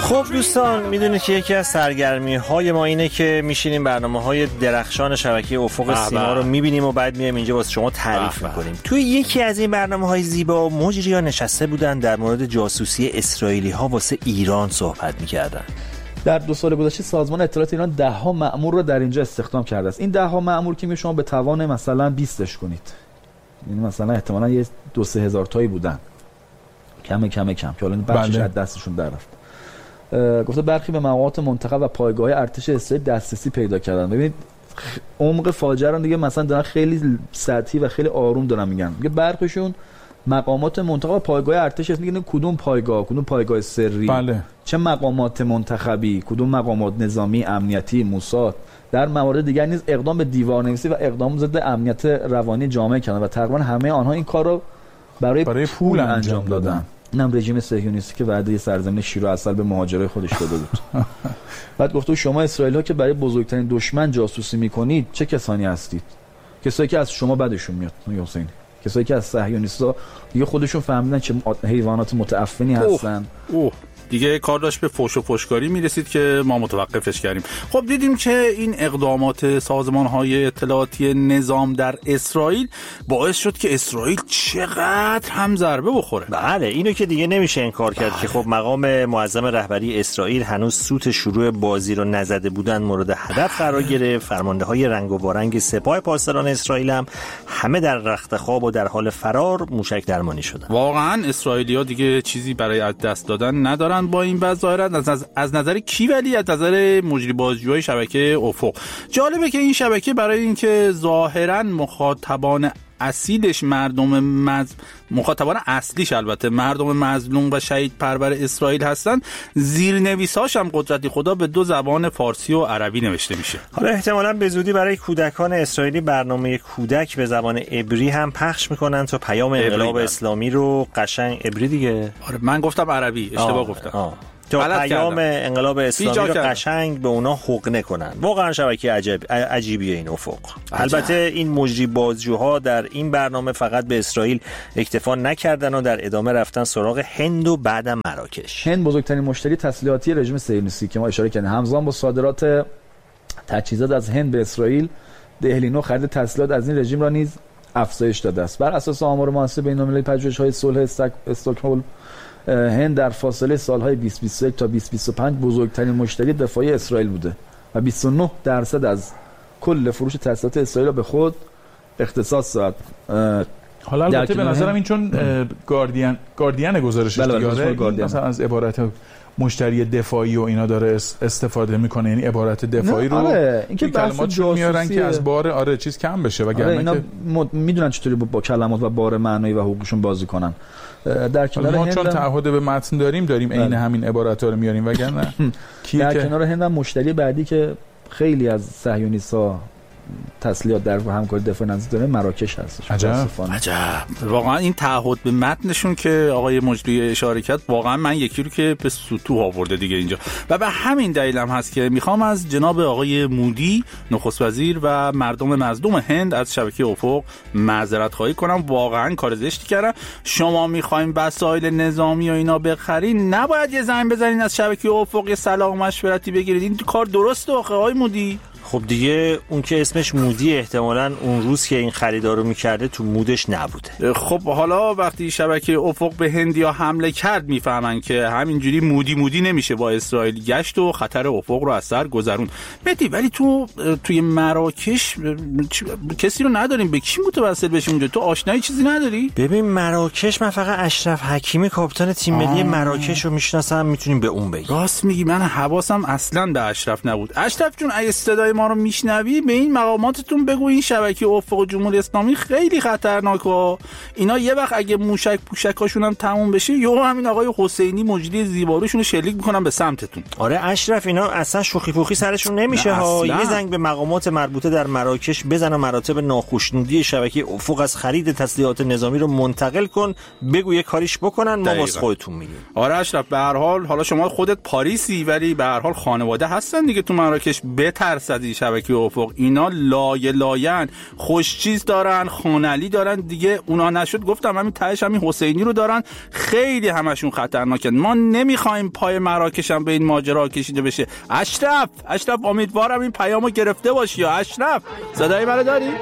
خب دوستان، میدونید که یکی از سرگرمی‌های ما اینه که میشینیم برنامه‌های درخشان شبکه افق سیما رو میبینیم و بعد میایم اینجا واسه شما تعریف میکنیم. توی یکی از این برنامه‌های زیبا مجری‌ها نشسته بودن در مورد جاسوسی اسرائیلی‌ها واسه ایران صحبت میکردن. در 2 سال گذشته سازمان اطلاعات ایران 10 مأمور رو در اینجا استخدام کرده است. این 10 مأمور که شما به توان مثلا 20ش کنید، یعنی مثلا احتمالاً یه 2-3 هزار تایی بودن، کم که الان بخشش از دستشون در رفت. گفته برخی به مقامات منتخب و پایگاه ارتش اسرائیل دسترسی پیدا کردن. ببینید عمق فاجعه رو دیگه مثلا دارن خیلی سطحی و خیلی آروم دارن میگن. میگه برخیشون مقامات منتخب و پایگاه ارتش است. میگن کدوم پایگاه سری، بله. چه مقامات منتخبی، کدوم مقامات نظامی، امنیتی، موساد. در موارد دیگر نیز اقدام به دیوارنویسی و اقدام ضد امنیت روانی جامعه کردن و تقریبا همه آنها این کار رو برای پول انجام دادن. اینم رژیم صهیونیستی که وعده سرزمین شیر و عسل به مهاجرای خودش داده بود. بعد گفته شما اسرائیل‌ها که برای بزرگترین دشمن جاسوسی میکنید چه کسانی هستید؟ کسایی که از شما بدشون میاد. حسین، کسایی که از صهیونیست‌ها دیگه خودشون فهمیدن چه حیوانات متعفنی هستن. دیگه کار داشت به فوش و فوشکاری میرسید که ما متوقفش کردیم. خب دیدیم که این اقدامات سازمان‌های اطلاعاتی نظام در اسرائیل باعث شد که اسرائیل چقدر هم ضربه بخوره. بله، اینو که دیگه نمیشه انکار کرد که خب مقام معظم رهبری اسرائیل هنوز سوت شروع بازی رو نزده بودن مورد هدف قرار گرفت. فرمانده‌های رنگ و وارنگ سپاه پاسداران اسرائیل هم همه در رخت خواب و در حال فرار موشک درمانی شدن. واقعا اسرائیلی‌ها دیگه چیزی برای از دست دادن ندارن با این وضع ظاهرا. از نظر کی؟ ولی از نظر مجری بازجوهای شبکه افق. جالبه که این شبکه برای اینکه ظاهرا مخاطبان اصلیش مخاطبان اصلیش البته مردم مظلوم و شهید پرور اسرائیل هستن، زیرنویساش هم قدرتی خدا به 2 زبان فارسی و عربی نوشته میشه. حالا احتمالاً به زودی برای کودکان اسرائیلی برنامه کودک به زبان عبری هم پخش میکنن تا پیام انقلاب اسلامی رو قشنگ عبری دیگه. آره من گفتم عربی، اشتباه گفتم. تا پیام انقلاب اسلامی رو قشنگ به اونا حقنه کنن. واقعا شبکه عجیبیه این افق. البته این مجری بازجوها در این برنامه فقط به اسرائیل اکتفا نکردن و در ادامه رفتن سراغ هند و بعدم مراکش. هند بزرگترین مشتری تسلیحاتی رژیم صهیونیستی که ما اشاره کردیم، همزمان با صادرات تجهیزات از هند به اسرائیل، دهلی خرید تسلیحات از این رژیم را نیز افزایش داده است. بر اساس آمار محاسبه بین‌المللی پژوهش‌های صلح استکهلم، هند در فاصله سالهای 2021 تا 2025 بزرگترین مشتری دفاعی اسرائیل بوده و 29% از کل فروش تسلیحات اسرائیل را به خود اختصاص داد. حالا البته به نظرم این چون گاردین گزارشش دیگه مثلا از عبارت مشتری دفاعی و اینا داره استفاده میکنه، یعنی عبارت دفاعی رو این که کلمات میارن که از بار چیز کم بشه و اینا میدونن چطوری با کلمات و بار معنایی و حقوقشون بازی کنن. در کنار ما چون تعهد به متن داریم عین همین عبارات‌ها رو میاریم، وگرنه در کنار هند هم مشتری بعدی که خیلی از صهیونیست‌ها تسلیحات در همکاری دفاع نزدیک داره مراکش هستش. عجب واقعا این تعهد به متنشون که آقای مجری اشاره کرد، واقعا من یکی رو که به سطوح آورده دیگه اینجا. و به همین دلیل هم هست که میخوام از جناب آقای مودی نخست وزیر و مردم مظلوم هند از شبکه افق معذرت خواهی کنم. واقعا کار زشتی کردن. شما میخواین وسایل نظامی و اینا بخرین، نباید یه زنگ بزنین از شبکه افق یه صلاح مشورتی بگیرید. این کار درسته آقای مودی؟ خب دیگه اون که اسمش مودی احتمالاً اون روز که این خریدارو میکرده تو مودش نبوده. خب حالا وقتی شبکه افق به هندیا حمله کرد میفهمن که همینجوری مودی نمیشه با اسرائیل گشت و خطر افق رو از سر گذرون. بدی ولی توی مراکش کسی رو نداریم، به کی متوسل بشیم اونجا؟ تو آشنایی چیزی نداری؟ ببین مراکش من فقط اشرف حکیمی کاپیتان تیم ملی مراکش رو میشناسم، میتونیم به اون بگیم. راست میگی، من حواسم اصلا به اشرف نبود. اشرف جون اگه صدای ما رو میشنوی به این مقاماتتون بگو این شبکه افق جمهوری اسلامی خیلی خطرناکه. اینا یه وقت اگه موشک پوشکاشون هم تموم بشه یهو همین آقای حسینی مجری زیباروشون رو شلیک میکنن به سمتتون. آره اشرف، اینا اصلا شوخی پوخی سرشون نمیشه ها. یه زنگ به مقامات مربوطه در مراکش بزن و مراتب ناخوشنودی شبکه افق از خرید تسلیحات نظامی رو منتقل کن، بگو یه کاریش بکنن، ما واسه خودتون میگیم. آره اشرف، به هر حال حالا شما خودت پاریسی ولی به هر حال خانواده هستن دیگه تو مراکش، بترس از کردی شبکه افق، اینا لاین خوش چیز دارن، خانعلی دارن دیگه، اونا نشد گفتم همین تهش همین حسینی رو دارن، خیلی همشون خطرناکن. ما نمیخوایم پای مراکش هم به این ماجرا کشیده بشه. اشرف امیدوارم این پیامو گرفته باشی. یا اشرف صدای منو داری؟